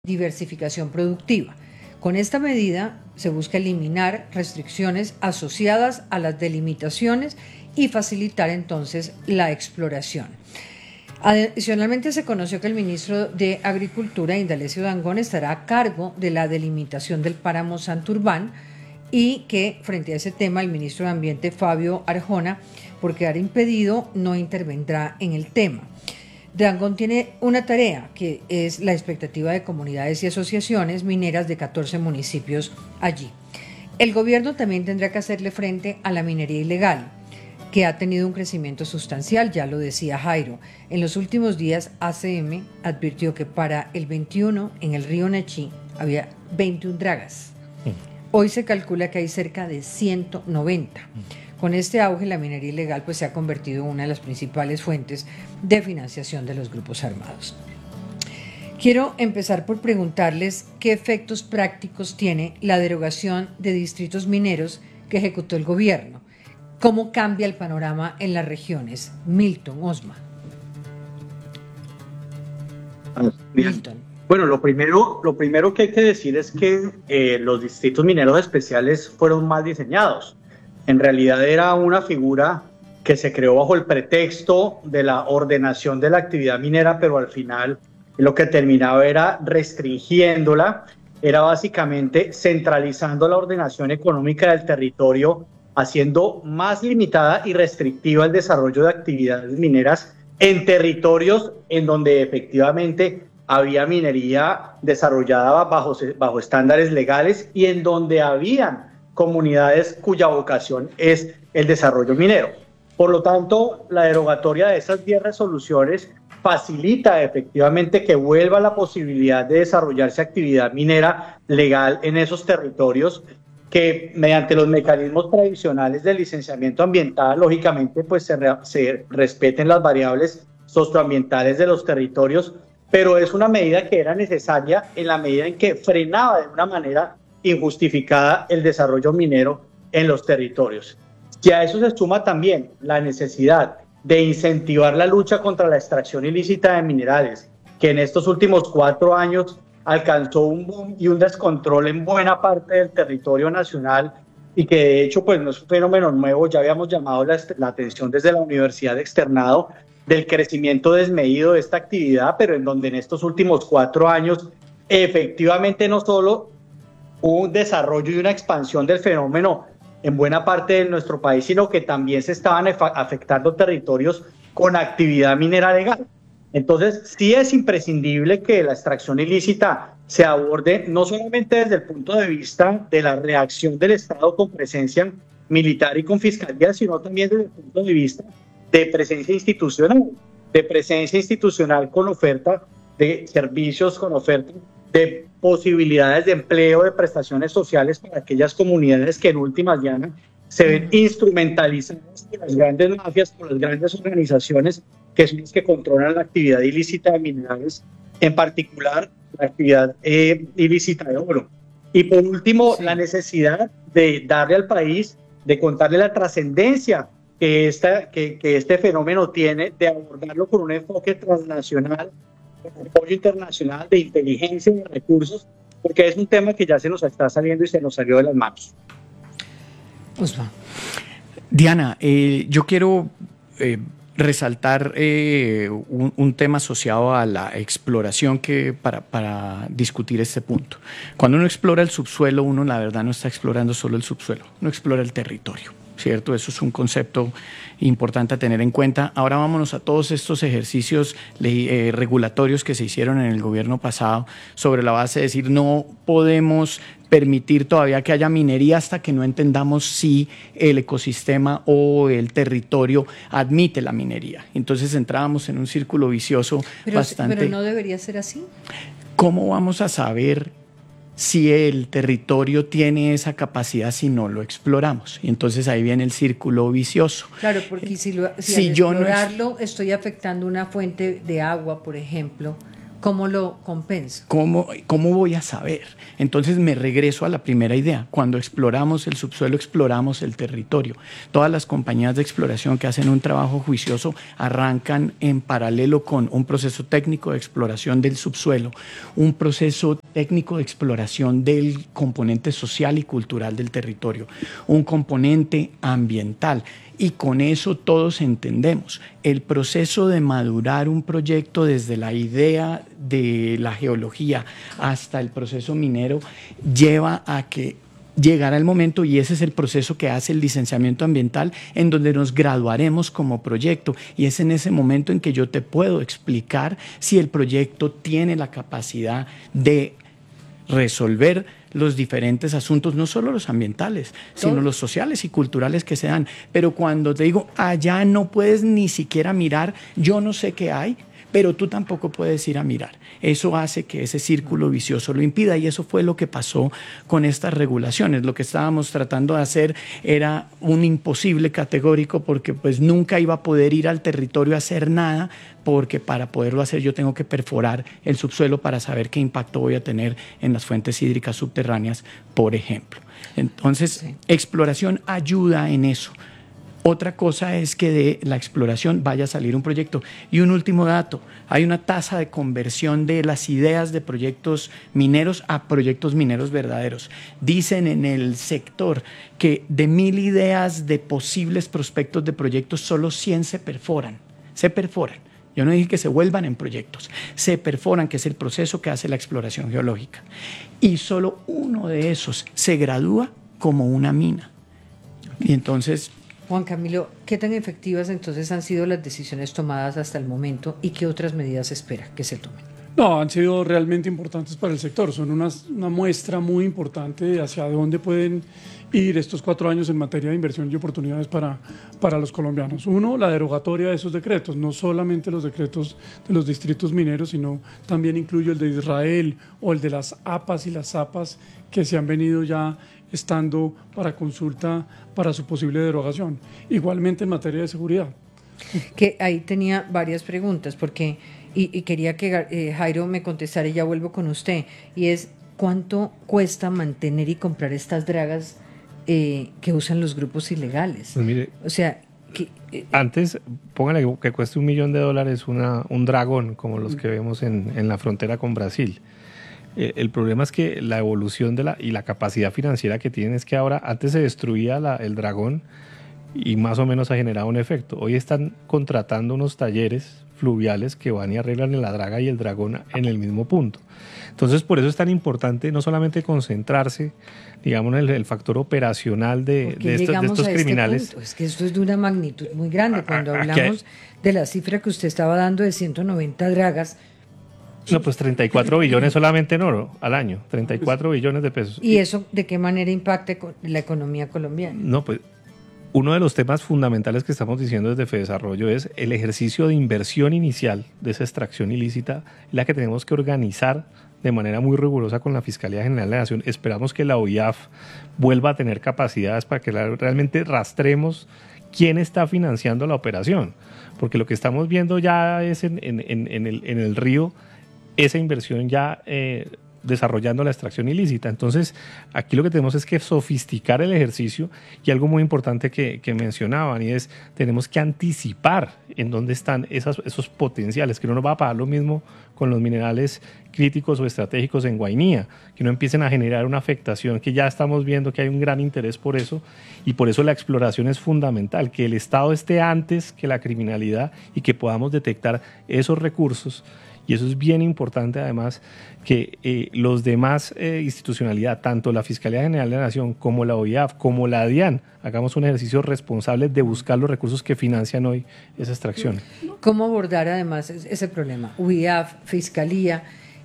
diversificación productiva. Con esta medida se busca eliminar restricciones asociadas a las delimitaciones y facilitar entonces la exploración. Adicionalmente, se conoció que el ministro de Agricultura, Indalecio Dangond, estará a cargo de la delimitación del páramo Santurbán y que, frente a ese tema, el ministro de Ambiente, Fabio Arjona, por quedar impedido, no intervendrá en el tema. Dangond tiene una tarea que es la expectativa de comunidades y asociaciones mineras de 14 municipios allí. El gobierno también tendrá que hacerle frente a la minería ilegal, que ha tenido un crecimiento sustancial, ya lo decía Jairo. En los últimos días, ACM advirtió que para el 21 en el río Nechí había 21 dragas. Hoy se calcula que hay cerca de 190. Con este auge, la minería ilegal pues se ha convertido en una de las principales fuentes de financiación de los grupos armados. Quiero empezar por preguntarles qué efectos prácticos tiene la derogación de distritos mineros que ejecutó el gobierno. ¿Cómo cambia el panorama en las regiones? Milton, Osma. Milton. Bueno, lo primero que hay que decir es que los distritos mineros especiales fueron mal diseñados. En realidad era una figura que se creó bajo el pretexto de la ordenación de la actividad minera, pero al final lo que terminaba era restringiéndola, era básicamente centralizando la ordenación económica del territorio, haciendo más limitada y restrictiva el desarrollo de actividades mineras en territorios en donde efectivamente había minería desarrollada bajo estándares legales y en donde habían comunidades cuya vocación es el desarrollo minero. Por lo tanto, la derogatoria de esas 10 resoluciones facilita efectivamente que vuelva la posibilidad de desarrollarse actividad minera legal en esos territorios, que mediante los mecanismos tradicionales de licenciamiento ambiental, lógicamente, pues se respeten las variables socioambientales de los territorios, pero es una medida que era necesaria en la medida en que frenaba de una manera injustificada el desarrollo minero en los territorios. Y a eso se suma también la necesidad de incentivar la lucha contra la extracción ilícita de minerales, que en estos últimos 4 años alcanzó un boom y un descontrol en buena parte del territorio nacional y que de hecho pues no es un fenómeno nuevo. Ya habíamos llamado la atención desde la Universidad Externado del crecimiento desmedido de esta actividad, pero en donde en estos últimos 4 años efectivamente no solo hubo un desarrollo y una expansión del fenómeno en buena parte de nuestro país, sino que también se estaban afectando territorios con actividad minera legal. Entonces, sí es imprescindible que la extracción ilícita se aborde no solamente desde el punto de vista de la reacción del Estado con presencia militar y con fiscalía, sino también desde el punto de vista de presencia institucional con oferta de servicios, con oferta de posibilidades de empleo, de prestaciones sociales para aquellas comunidades que en últimas, Diana, se ven instrumentalizadas por las grandes mafias, por las grandes organizaciones que son las que controlan la actividad ilícita de minerales, en particular la actividad ilícita de oro. Y por último, sí, la necesidad de darle al país, de contarle la trascendencia que este fenómeno tiene, de abordarlo con un enfoque transnacional, de apoyo internacional, de inteligencia y de recursos, porque es un tema que ya se nos está saliendo y se nos salió de las manos. Diana, yo quiero resaltar un tema asociado a la exploración para discutir este punto. Cuando uno explora el subsuelo, uno la verdad no está explorando solo el subsuelo, uno explora el territorio, ¿cierto? Eso es un concepto importante a tener en cuenta. Ahora vámonos a todos estos ejercicios regulatorios que se hicieron en el gobierno pasado sobre la base de decir no podemos permitir todavía que haya minería hasta que no entendamos si el ecosistema o el territorio admite la minería. Entonces entrábamos en un círculo vicioso bastante... Pero no debería ser así. ¿Cómo vamos a saber si el territorio tiene esa capacidad si no lo exploramos? Y entonces ahí viene el círculo vicioso. Claro, porque si al explorarlo estoy afectando una fuente de agua, por ejemplo, ¿Cómo lo compensa? ¿Cómo voy a saber? Entonces me regreso a la primera idea. Cuando exploramos el subsuelo, exploramos el territorio. Todas las compañías de exploración que hacen un trabajo juicioso arrancan en paralelo con un proceso técnico de exploración del subsuelo, un proceso técnico de exploración del componente social y cultural del territorio, un componente ambiental. Y con eso todos entendemos. El proceso de madurar un proyecto desde la idea de la geología hasta el proceso minero lleva a que llegará el momento, y ese es el proceso que hace el licenciamiento ambiental, en donde nos graduaremos como proyecto, y es en ese momento en que yo te puedo explicar si el proyecto tiene la capacidad de resolver los diferentes asuntos, no solo los ambientales, sino los sociales y culturales que se dan. Pero cuando te digo, allá no puedes ni siquiera mirar, yo no sé qué hay, pero tú tampoco puedes ir a mirar. Eso hace que ese círculo vicioso lo impida, y eso fue lo que pasó con estas regulaciones. Lo que estábamos tratando de hacer era un imposible categórico, porque pues nunca iba a poder ir al territorio a hacer nada, porque para poderlo hacer yo tengo que perforar el subsuelo para saber qué impacto voy a tener en las fuentes hídricas subterráneas, por ejemplo. Entonces, sí, exploración ayuda en eso. Otra cosa es que de la exploración vaya a salir un proyecto. Y un último dato, hay una tasa de conversión de las ideas de proyectos mineros a proyectos mineros verdaderos. Dicen en el sector que de 1000 ideas de posibles prospectos de proyectos, solo 100 se perforan. Se perforan. Yo no dije que se vuelvan en proyectos, se perforan, que es el proceso que hace la exploración geológica. Y solo uno de esos se gradúa como una mina. Y entonces... Juan Camilo, ¿qué tan efectivas entonces han sido las decisiones tomadas hasta el momento y qué otras medidas espera que se tomen? No, han sido realmente importantes para el sector. Son una muestra muy importante de hacia dónde pueden ir estos 4 años en materia de inversión y oportunidades para los colombianos. Uno, la derogatoria de esos decretos, no solamente los decretos de los distritos mineros, sino también incluyo el de Israel o el de las APAs y las ZAPAs que se han venido ya estando para consulta para su posible derogación. Igualmente en materia de seguridad. Que ahí tenía varias preguntas, porque y quería que Jairo me contestara, y ya vuelvo con usted, y es ¿cuánto cuesta mantener y comprar estas dragas que usan los grupos ilegales? Pues mire, o sea, antes, póngale que cueste $1 millón un dragón, como los que vemos en la frontera con Brasil. El problema es que la evolución y la capacidad financiera que tienen es que ahora, antes se destruía el dragón y más o menos ha generado un efecto. Hoy están contratando unos talleres fluviales que van y arreglan la draga y el dragón en el mismo punto. Entonces, por eso es tan importante no solamente concentrarse, digamos, en el factor operacional de estos criminales. Punto. Es que esto es de una magnitud muy grande. Cuando hablamos de la cifra que usted estaba dando de 190 dragas, no, pues 34 billones solamente en oro al año, 34 billones de pesos. ¿Y eso de qué manera impacta la economía colombiana? No, pues uno de los temas fundamentales que estamos diciendo desde FEDesarrollo es el ejercicio de inversión inicial de esa extracción ilícita, la que tenemos que organizar de manera muy rigurosa con la Fiscalía General de la Nación. Esperamos que la OIAF vuelva a tener capacidades para que realmente rastremos quién está financiando la operación, porque lo que estamos viendo ya es en el río esa inversión ya desarrollando la extracción ilícita. Entonces, aquí lo que tenemos es que sofisticar el ejercicio, y algo muy importante que mencionaban, y es tenemos que anticipar en dónde están esos potenciales, que no nos va a pasar lo mismo con los minerales críticos o estratégicos en Guainía, que no empiecen a generar una afectación, que ya estamos viendo que hay un gran interés por eso, y por eso la exploración es fundamental, que el Estado esté antes que la criminalidad y que podamos detectar esos recursos. Y eso es bien importante, además, que los demás institucionalidad, tanto la Fiscalía General de la Nación como la OIAF, como la DIAN, hagamos un ejercicio responsable de buscar los recursos que financian hoy esa extracción. ¿Cómo abordar además ese problema? OIAF, Fiscalía,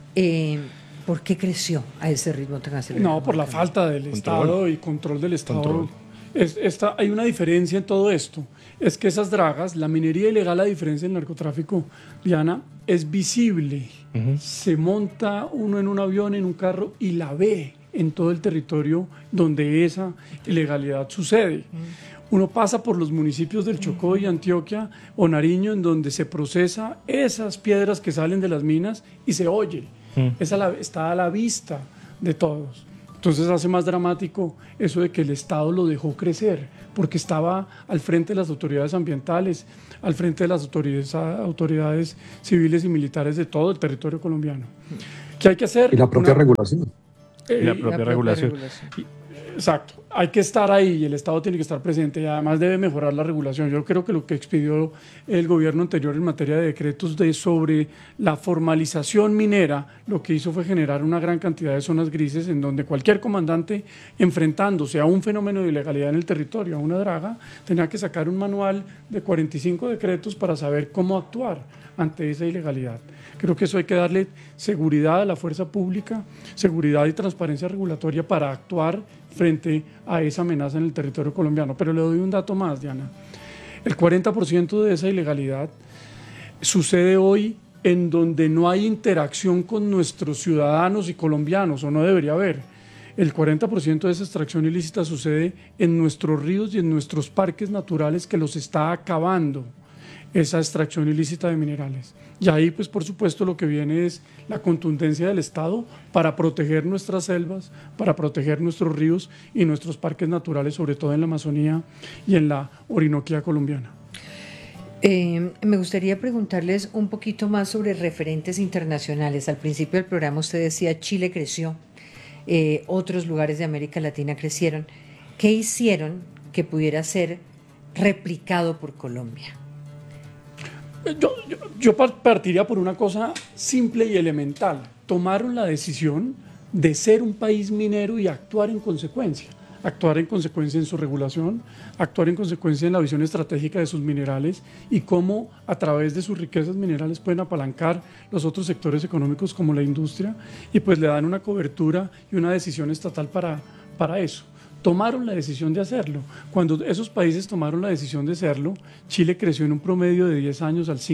¿por qué creció a ese ritmo tan acelerado? No, por la falta del Estado y control del Estado. Hay una diferencia en todo esto. Es que esas dragas, la minería ilegal, a diferencia del narcotráfico, Diana, es visible. Se monta uno en un avión, en un carro, y la ve en todo el territorio donde esa ilegalidad sucede. Uno pasa por los municipios del Chocó y Antioquia o Nariño, en donde se procesa esas piedras que salen de las minas y se oye. Está a la vista de todos. Entonces hace más dramático eso de que el Estado lo dejó crecer, porque estaba al frente de las autoridades ambientales, al frente de las autoridades civiles y militares de todo el territorio colombiano. ¿Qué hay que hacer? Y la propia regulación. Y la propia regulación. Exacto, hay que estar ahí y el Estado tiene que estar presente y además debe mejorar la regulación. Yo creo que lo que expidió el gobierno anterior en materia de decretos sobre la formalización minera, lo que hizo fue generar una gran cantidad de zonas grises en donde cualquier comandante enfrentándose a un fenómeno de ilegalidad en el territorio, a una draga, tenía que sacar un manual de 45 decretos para saber cómo actuar ante esa ilegalidad. Creo que eso hay que darle seguridad a la fuerza pública, seguridad y transparencia regulatoria para actuar frente a esa amenaza en el territorio colombiano. Pero le doy un dato más, Diana. El 40% de esa ilegalidad sucede hoy en donde no hay interacción con nuestros ciudadanos y colombianos, o no debería haber. El 40% de esa extracción ilícita sucede en nuestros ríos y en nuestros parques naturales que los está acabando esa extracción ilícita de minerales. Y ahí, pues, por supuesto, lo que viene es la contundencia del Estado para proteger nuestras selvas, para proteger nuestros ríos y nuestros parques naturales, sobre todo en la Amazonía y en la Orinoquía colombiana. Me gustaría preguntarles un poquito más sobre referentes internacionales. Al principio del programa usted decía Chile creció, otros lugares de América Latina crecieron. ¿Qué hicieron que pudiera ser replicado por Colombia? Yo partiría por una cosa simple y elemental. Tomaron la decisión de ser un país minero y actuar en consecuencia. Actuar en consecuencia en su regulación, actuar en consecuencia en la visión estratégica de sus minerales y cómo a través de sus riquezas minerales pueden apalancar los otros sectores económicos como la industria y pues le dan una cobertura y una decisión estatal para eso. Tomaron la decisión de hacerlo. Cuando esos países tomaron la decisión de hacerlo, Chile creció en un promedio de 10 años al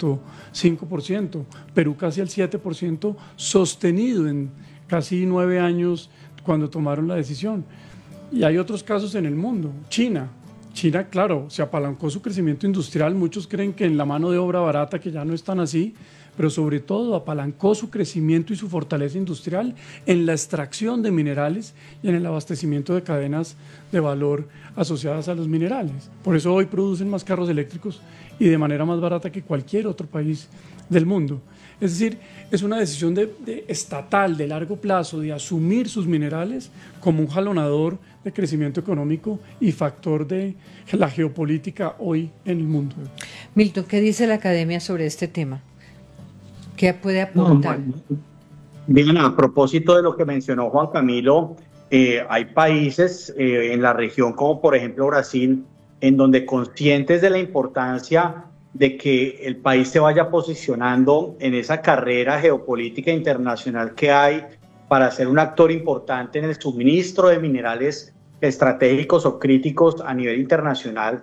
5.5%, Perú casi al 7%, sostenido en casi 9 años cuando tomaron la decisión. Y hay otros casos en el mundo. China, claro, se apalancó su crecimiento industrial. Muchos creen que en la mano de obra barata, que ya no es tan así, pero sobre todo apalancó su crecimiento y su fortaleza industrial en la extracción de minerales y en el abastecimiento de cadenas de valor asociadas a los minerales. Por eso hoy producen más carros eléctricos y de manera más barata que cualquier otro país del mundo. Es decir, es una decisión estatal de largo plazo de asumir sus minerales como un jalonador de crecimiento económico y factor de la geopolítica hoy en el mundo. Milton, ¿qué dice la academia sobre este tema? ¿Qué puede aportar? Bien, a propósito de lo que mencionó Juan Camilo, hay países en la región, como por ejemplo Brasil, en donde conscientes de la importancia de que el país se vaya posicionando en esa carrera geopolítica internacional que hay para ser un actor importante en el suministro de minerales estratégicos o críticos a nivel internacional,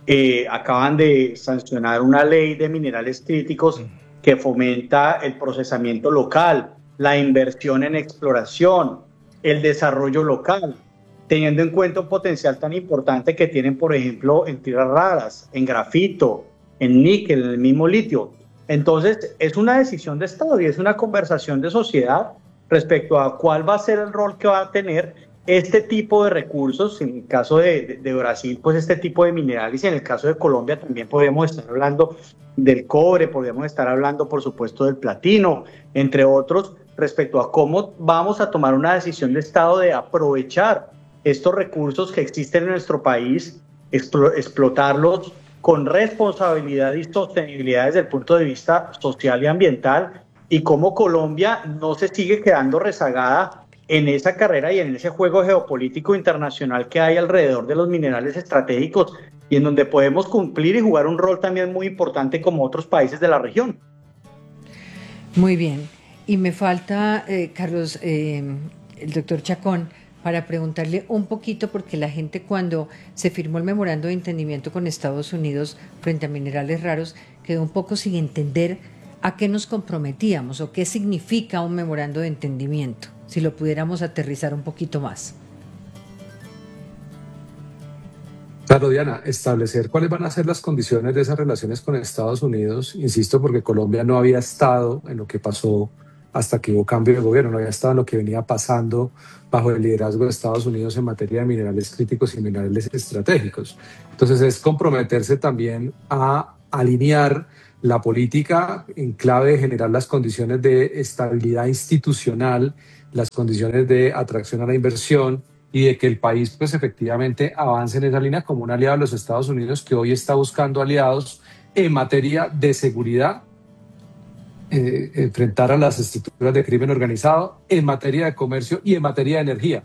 acaban de sancionar una ley de minerales críticos que fomenta el procesamiento local, la inversión en exploración, el desarrollo local, teniendo en cuenta un potencial tan importante que tienen, por ejemplo, en tierras raras, en grafito, en níquel, en el mismo litio. Entonces, es una decisión de Estado y es una conversación de sociedad respecto a cuál va a ser el rol que va a tener este tipo de recursos. En el caso de Brasil, pues este tipo de minerales, y en el caso de Colombia también podríamos estar hablando del cobre, podríamos estar hablando, por supuesto, del platino, entre otros, respecto a cómo vamos a tomar una decisión de Estado de aprovechar estos recursos que existen en nuestro país, explotarlos con responsabilidad y sostenibilidad desde el punto de vista social y ambiental, y cómo Colombia no se sigue quedando rezagada en esa carrera y en ese juego geopolítico internacional que hay alrededor de los minerales estratégicos y en donde podemos cumplir y jugar un rol también muy importante como otros países de la región. Muy bien. Y me falta, Carlos, el doctor Chacón, para preguntarle un poquito, porque la gente cuando se firmó el memorando de entendimiento con Estados Unidos frente a minerales raros quedó un poco sin entender a qué nos comprometíamos o qué significa un memorando de entendimiento, si lo pudiéramos aterrizar un poquito más. Claro, Diana, establecer cuáles van a ser las condiciones de esas relaciones con Estados Unidos, insisto, porque Colombia no había estado en lo que pasó hasta que hubo cambio de gobierno, no había estado en lo que venía pasando bajo el liderazgo de Estados Unidos en materia de minerales críticos y minerales estratégicos. Entonces es comprometerse también a alinear la política en clave de generar las condiciones de estabilidad institucional, las condiciones de atracción a la inversión y de que el país pues efectivamente avance en esa línea como un aliado de los Estados Unidos que hoy está buscando aliados en materia de seguridad, enfrentar a las estructuras de crimen organizado, en materia de comercio y en materia de energía.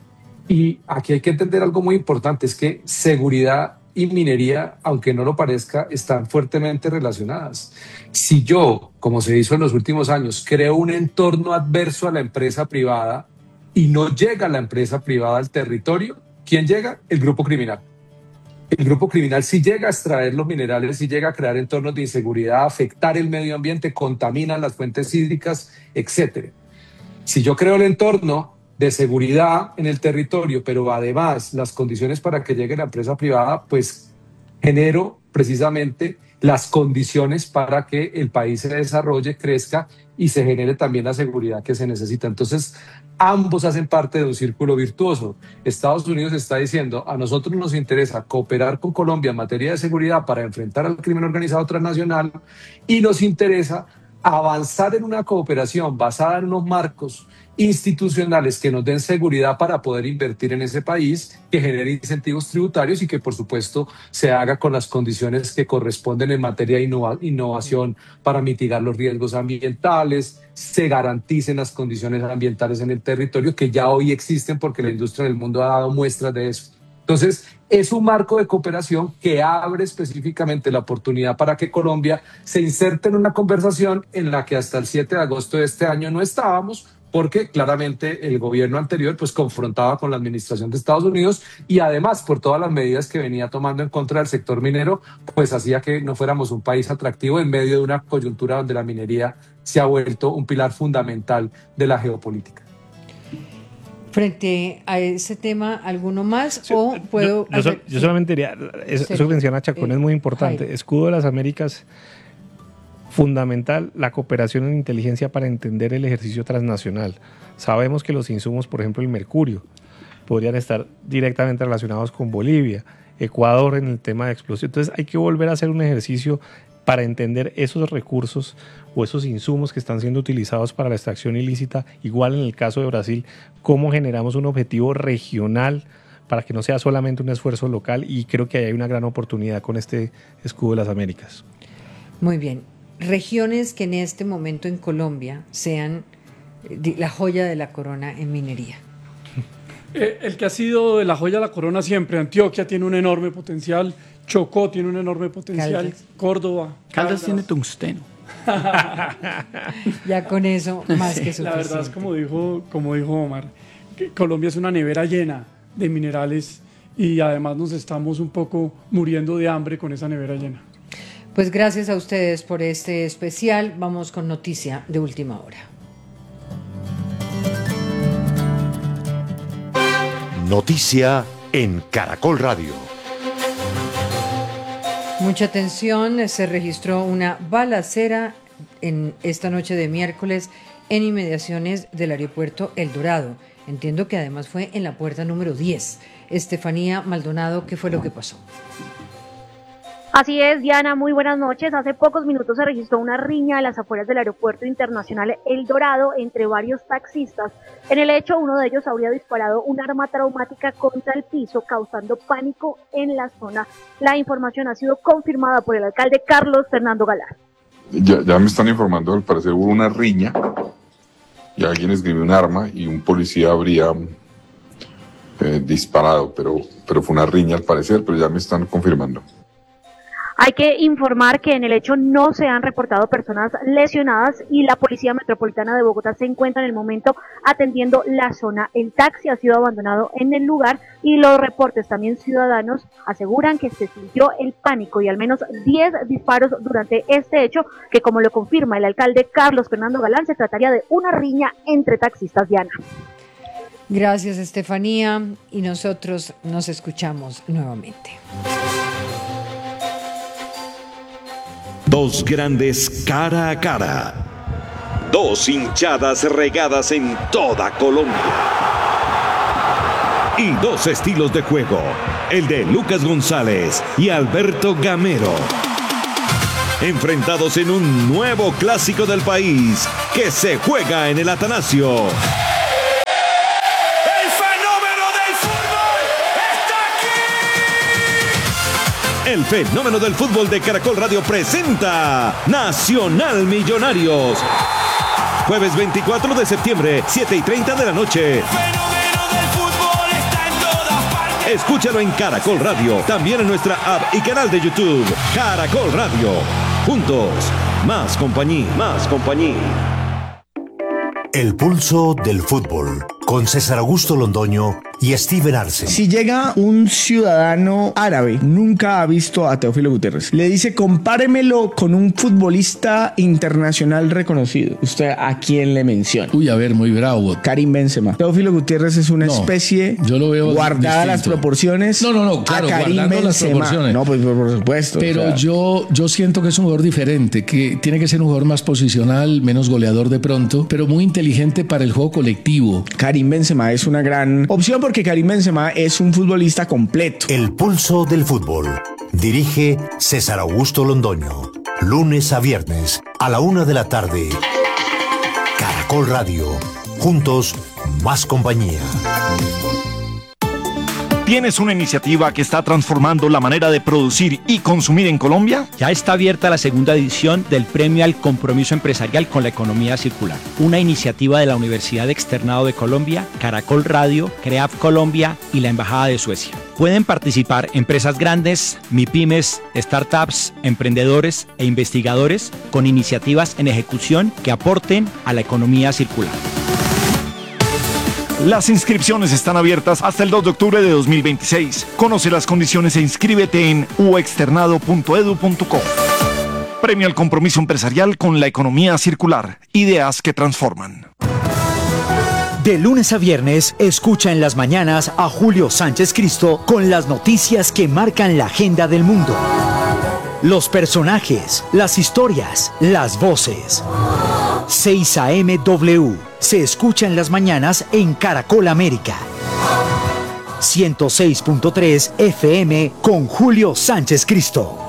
Y aquí hay que entender algo muy importante, es que seguridad y minería, aunque no lo parezca, están fuertemente relacionadas. Si yo, como se hizo en los últimos años, creo un entorno adverso a la empresa privada y no llega la empresa privada al territorio, ¿quién llega? El grupo criminal. El grupo criminal sí llega a extraer los minerales, sí llega a crear entornos de inseguridad, afectar el medio ambiente, contaminan las fuentes hídricas, etc. Si yo creo el entorno de seguridad en el territorio, pero además las condiciones para que llegue la empresa privada, pues genero precisamente las condiciones para que el país se desarrolle, crezca y se genere también la seguridad que se necesita. Entonces, ambos hacen parte de un círculo virtuoso. Estados Unidos está diciendo, a nosotros nos interesa cooperar con Colombia en materia de seguridad para enfrentar al crimen organizado transnacional y nos interesa avanzar en una cooperación basada en unos marcos institucionales que nos den seguridad para poder invertir en ese país, que genere incentivos tributarios y que por supuesto se haga con las condiciones que corresponden en materia de innovación para mitigar los riesgos ambientales, se garanticen las condiciones ambientales en el territorio que ya hoy existen porque la industria del mundo ha dado muestras de eso. Entonces, es un marco de cooperación que abre específicamente la oportunidad para que Colombia se inserte en una conversación en la que hasta el 7 de agosto de este año no estábamos, porque claramente el gobierno anterior pues confrontaba con la administración de Estados Unidos y además por todas las medidas que venía tomando en contra del sector minero, pues hacía que no fuéramos un país atractivo en medio de una coyuntura donde la minería se ha vuelto un pilar fundamental de la geopolítica. Frente a ese tema, ¿alguno más? Sí, ¿o puedo yo solamente diría, eso que menciona Chacón es muy importante. Jairo. Escudo de las Américas, fundamental la cooperación en inteligencia para entender el ejercicio transnacional. Sabemos que los insumos, por ejemplo el mercurio, podrían estar directamente relacionados con Bolivia, Ecuador en el tema de explosión. Entonces hay que volver a hacer un ejercicio para entender esos recursos o esos insumos que están siendo utilizados para la extracción ilícita, igual en el caso de Brasil, cómo generamos un objetivo regional para que no sea solamente un esfuerzo local, y creo que hay una gran oportunidad con este escudo de las Américas. Muy bien. Regiones que en este momento en Colombia sean la joya de la corona en minería. El que ha sido de la joya de la corona siempre, Antioquia tiene un enorme potencial, Chocó tiene un enorme potencial, Caldas. Córdoba. Caldas tiene tungsteno. Ya con eso más que suficiente. La verdad es como dijo Omar, que Colombia es una nevera llena de minerales y además nos estamos un poco muriendo de hambre con esa nevera llena. Pues gracias a ustedes por este especial. Vamos con noticia de última hora. Noticia en Caracol Radio. Mucha atención, se registró una balacera en esta noche de miércoles en inmediaciones del aeropuerto El Dorado. Entiendo que además fue en la puerta número 10. Estefanía Maldonado, ¿qué fue lo que pasó? Así es, Diana, muy buenas noches. Hace pocos minutos se registró una riña a las afueras del Aeropuerto Internacional El Dorado entre varios taxistas. En el hecho, uno de ellos habría disparado un arma traumática contra el piso, causando pánico en la zona. La información ha sido confirmada por el alcalde Carlos Fernando Galán. Ya me están informando, al parecer hubo una riña y alguien esgrimió un arma y un policía habría disparado, pero fue una riña al parecer, pero ya me están confirmando. Hay que informar que en el hecho no se han reportado personas lesionadas y la Policía Metropolitana de Bogotá se encuentra en el momento atendiendo la zona. El taxi ha sido abandonado en el lugar y los reportes también ciudadanos aseguran que se sintió el pánico y al menos 10 disparos durante este hecho, que como lo confirma el alcalde Carlos Fernando Galán, se trataría de una riña entre taxistas, Diana. Gracias, Estefanía, y nosotros nos escuchamos nuevamente. Dos grandes cara a cara. Dos hinchadas regadas en toda Colombia. Y dos estilos de juego, el de Lucas González y Alberto Gamero. Enfrentados en un nuevo clásico del país que se juega en el Atanasio. ¡El fenómeno del fútbol está aquí! El fenómeno del fútbol de Caracol Radio presenta Nacional Millonarios. Jueves 24 de septiembre, 7:30 de la noche. Escúchalo en Caracol Radio, también en nuestra app y canal de YouTube. Caracol Radio. Juntos, más compañía, más compañía. El pulso del fútbol, con César Augusto Londoño y Steven Arce. Si llega un ciudadano árabe, nunca ha visto a Teófilo Gutiérrez, le dice compáremelo con un futbolista internacional reconocido, ¿usted a quién le menciona? Uy, a ver, muy bravo. Karim Benzema. Teófilo Gutiérrez es una especie, yo lo veo guardada distinto. las proporciones. No, claro, a Karim guardando Benzema. las proporciones. No, pues por supuesto. Pero yo siento que es un jugador diferente, que tiene que ser un jugador más posicional, menos goleador de pronto, pero muy inteligente para el juego colectivo. Karim Benzema es una gran opción porque Karim Benzema es un futbolista completo. El pulso del fútbol. Dirige César Augusto Londoño. Lunes a viernes a la 1 de la tarde. Caracol Radio. Juntos, más compañía. ¿Tienes una iniciativa que está transformando la manera de producir y consumir en Colombia? Ya está abierta la segunda edición del Premio al Compromiso Empresarial con la Economía Circular, una iniciativa de la Universidad Externado de Colombia, Caracol Radio, CREAF Colombia y la Embajada de Suecia. Pueden participar empresas grandes, MIPYMES, startups, emprendedores e investigadores con iniciativas en ejecución que aporten a la economía circular. Las inscripciones están abiertas hasta el 2 de octubre de 2026. Conoce las condiciones e inscríbete en uexternado.edu.co. Premio al Compromiso Empresarial con la Economía Circular. Ideas que transforman. De lunes a viernes, escucha en las mañanas a Julio Sánchez Cristo con las noticias que marcan la agenda del mundo. Los personajes, las historias, las voces. 6 AM W. Se escucha en las mañanas en Caracol América. 106.3 FM con Julio Sánchez Cristo.